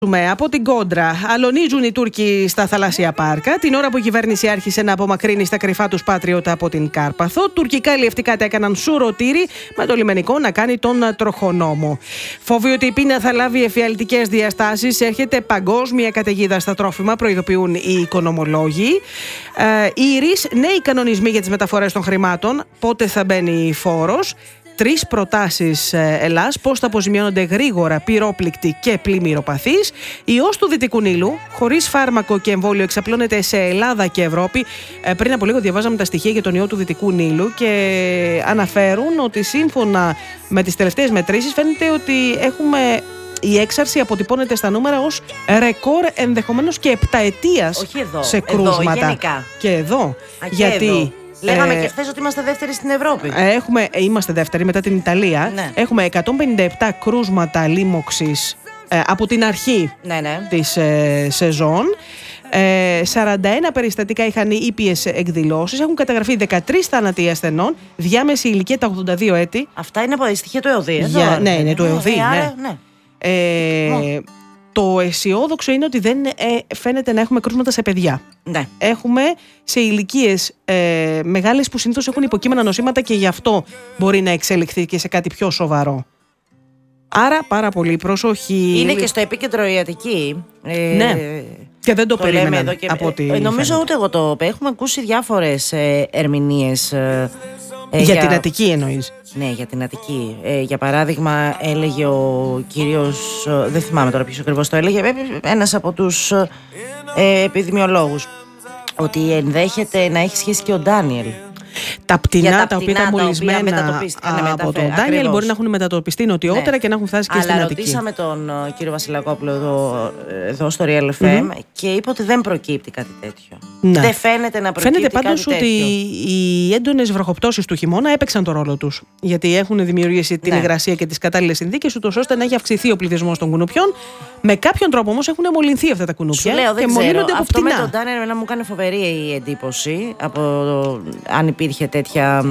Από την Κόντρα, αλωνίζουν οι Τούρκοι στα θαλάσσια πάρκα. Την ώρα που η κυβέρνηση άρχισε να απομακρύνει στα κρυφά τους Πάτριωτα από την Κάρπαθο, τουρκικά λιευτικά τα έκαναν σουρωτήρι με το λιμενικό να κάνει τον τροχονόμο. Φόβοι ότι η πείνα θα λάβει εφιαλτικές διαστάσεις, έρχεται παγκόσμια καταιγίδα στα τρόφιμα, προειδοποιούν οι οικονομολόγοι. Ήρης, νέοι κανονισμοί για τις μεταφορές των χρημάτων, πότε θα μπαίνει φόρος. 3 προτάσεις Ελλάς, πώς θα αποζημιώνονται γρήγορα πυρόπληκτοι και πλημμυροπαθείς. Ιός του Δυτικού Νείλου, χωρίς φάρμακο και εμβόλιο, εξαπλώνεται σε Ελλάδα και Ευρώπη. Πριν από λίγο διαβάζαμε τα στοιχεία για τον ιό του Δυτικού Νείλου και αναφέρουν ότι σύμφωνα με τις τελευταίες μετρήσεις φαίνεται ότι η έξαρση αποτυπώνεται στα νούμερα ως ρεκόρ ενδεχομένως και 7 ετίας σε κρούσματα. Εδώ, γενικά. Και εδώ. Γιατί... Εδώ. Λέγαμε και χθες ότι είμαστε δεύτεροι στην Ευρώπη. Είμαστε δεύτεροι μετά την Ιταλία. Ναι. Έχουμε 157 κρούσματα λίμωξης από την αρχή της σεζόν. 41 περιστατικά είχαν ήπιες εκδηλώσεις. Έχουν καταγραφεί 13 θάνατοι ασθενών. Διάμεση ηλικία τα 82 έτη. Αυτά είναι από στοιχεία του ΕΟΔΗ. Ναι, είναι του ΕΟΔΗ. Το αισιόδοξο είναι ότι δεν φαίνεται να έχουμε κρούσματα σε παιδιά. Ναι. Έχουμε σε ηλικίες μεγάλες που συνήθως έχουν υποκείμενα νοσήματα και γι' αυτό μπορεί να εξελιχθεί και σε κάτι πιο σοβαρό. Άρα πάρα πολύ προσοχή. Είναι και στο επίκεντρο η Αττική. Ναι. Και δεν το περίμενα από ό,τι νομίζω φαίνεται. ούτε εγώ το έχουμε ακούσει διάφορες ερμηνείες. Για την Αττική εννοείς? Ναι, για την Αττική. Για παράδειγμα, έλεγε ο κύριος, δεν θυμάμαι τώρα ποιος ακριβώς το έλεγε, ένας από τους επιδημιολόγους, ότι ενδέχεται να έχει σχέση και ο Ντάνιελ. Τα πτηνά τα οποία ήταν μολυσμένα από τον Ντάνιελ μπορεί να έχουν μετατοπιστεί νοτιότερα και να έχουν φτάσει και στην Αττική. Ρωτήσαμε τον κύριο Βασιλακόπουλο εδώ στο Real FM και είπε ότι δεν προκύπτει κάτι τέτοιο. Ναι. Δεν φαίνεται να προκύπτει κάτι τέτοιο. Φαίνεται πάντως ότι οι έντονες βροχοπτώσεις του χειμώνα έπαιξαν το ρόλο τους. Γιατί έχουν δημιουργήσει την υγρασία και τις κατάλληλες συνθήκες, ούτως ώστε να έχει αυξηθεί ο πληθυσμός των κουνουπιών. Με κάποιον τρόπο όμως έχουν μολυνθεί αυτά τα κουνούπια. Σου λέω, και μολύνονται από αυτό πτηνά. με τον Ντάνιελ μου κάνει φοβερή εντύπωση αν υπήρχε τέτοια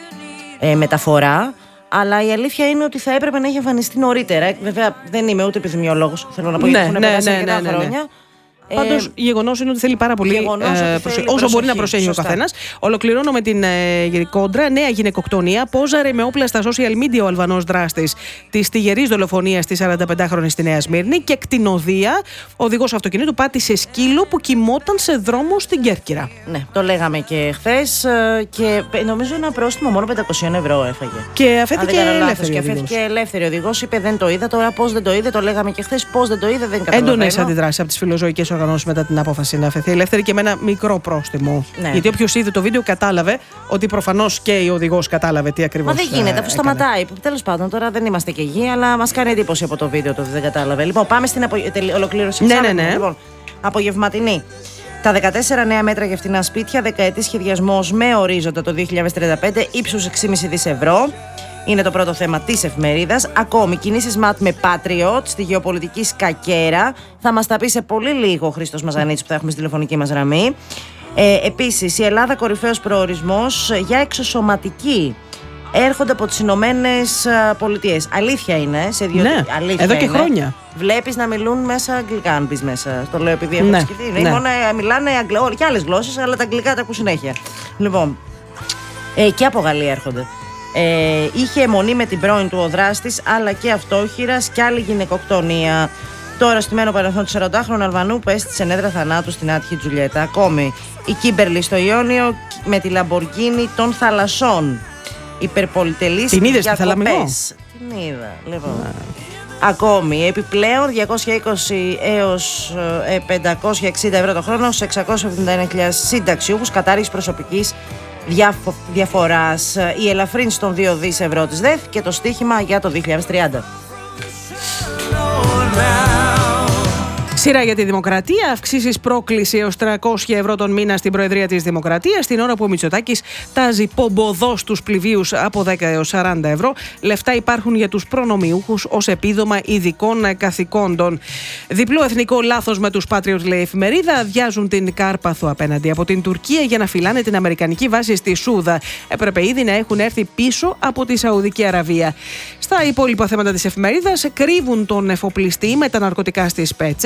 μεταφορά. Αλλά η αλήθεια είναι ότι θα έπρεπε να έχει εμφανιστεί νωρίτερα. Βέβαια, δεν είμαι ούτε επιδημιολόγος. Θέλω να πω γιατί έχουν περάσει αρκετά χρόνια. Πάντως, γεγονός είναι ότι θέλει πάρα πολύ προσοχή. Όσο μπορεί να προσέχει ο καθένας. Ολοκληρώνω με την Κόντρα. Νέα γυναικοκτονία. Πόζαρε με όπλα στα social media ο Αλβανός δράστης της τυγερής δολοφονίας της 45χρονης στη Νέα Σμύρνη. Και κτηνοδία. Ο οδηγός αυτοκινήτου πάτησε σκύλο που κοιμόταν σε δρόμο στην Κέρκυρα. Ναι, το λέγαμε και χθες. Και νομίζω ένα πρόστιμο μόνο 500 ευρώ έφαγε. Και αφέθηκε ελεύθερη οδηγός. Είπε δεν το είδα. Τώρα πώς δεν το είδε, το λέγαμε και χθες. Πώς δεν το είδε, δεν καταλαβαίνω. Έντονες αντιδράσεις από τις φιλοζωικές οργανώσεις μετά την απόφαση να αφαιθεί ελεύθερη και με ένα μικρό πρόστιμο. Ναι. Γιατί όποιος είδε το βίντεο κατάλαβε ότι προφανώς και η οδηγός κατάλαβε τι ακριβώς. Μα δεν γίνεται, αφού σταματάει. Τέλος πάντων, τώρα δεν είμαστε και γη, αλλά μας κάνει εντύπωση από το βίντεο το ότι δεν κατάλαβε. Λοιπόν, πάμε στην ολοκλήρωση. Ναι. Λοιπόν, απογευματινή. Τα 14 νέα μέτρα για φτηνά σπίτια, δεκαετής σχεδιασμός με ορίζοντα το 2035, ύψους 6,5 δις ευρώ. Είναι το πρώτο θέμα της εφημερίδας. Ακόμη, κινήσεις ΜΑΤ με Patriot στη γεωπολιτική σκακέρα. Θα μας τα πει σε πολύ λίγο ο Χρήστος Μαζανίτσης που θα έχουμε στη τηλεφωνική μας γραμμή. Επίσης, η Ελλάδα κορυφαίος προορισμός για εξωσωματική. Έρχονται από τις Ηνωμένες Πολιτείες. Αλήθεια είναι. Εδώ και χρόνια. Βλέπεις να μιλούν μέσα αγγλικά, αν μπεις μέσα. Το λέω επειδή έχω σκεφτεί. Μόνο μιλάνε και άλλες γλώσσες, αλλά τα αγγλικά τα ακούς συνέχεια. Λοιπόν, και από Γαλλία έρχονται. Είχε αιμονή με την πρώην του ο δράστης, αλλά και αυτόχειρας και άλλη γυναικοκτονία. Τώρα στημένο παρελθόν του 40χρονου Αλβανού που έστησε έδρα θανάτου στην άτυχη Τζουλιέτα. Ακόμη η Κίμπερλι στο Ιόνιο με τη Λαμποργκίνη των θαλασσών. Υπερπολιτελής την είδες στη Θαλαμινό? Την είδα, λοιπόν. Ακόμη, επιπλέον 220 έως 560 ευρώ το χρόνο σε 671.000 συνταξιούχους, κατάργηση προσωπικής διαφοράς, η ελαφρύνση των 2 δις ευρώ της ΔΕΘ και το στίχημα για το 2030. Σειρά για τη Δημοκρατία, αυξήσεις πρόκληση έως 300 ευρώ τον μήνα στην Προεδρία της Δημοκρατίας, την ώρα που ο Μητσοτάκης τάζει πομποδό στους πληβίους από 10 έως 40 ευρώ. Λεφτά υπάρχουν για τους προνομιούχους ως επίδομα ειδικών καθηκόντων. Διπλό εθνικό λάθος με τους Patriot, λέει η εφημερίδα. Αδειάζουν την Κάρπαθο απέναντι από την Τουρκία για να φυλάνε την αμερικανική βάση στη Σούδα. Έπρεπε ήδη να έχουν έρθει πίσω από τη Σαουδική Αραβία. Στα υπόλοιπα θέματα της εφημερίδας, κρύβουν τον εφοπλιστή με τα ναρκωτικά στις Πέτσες.